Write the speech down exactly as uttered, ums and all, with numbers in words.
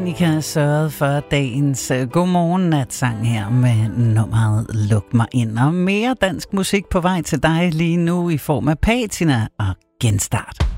Danica sørgede for dagens godmorgen-natsang her med nummeret Luk mig ind. Og mere dansk musik på vej til dig lige nu i form af Patina og Genstart.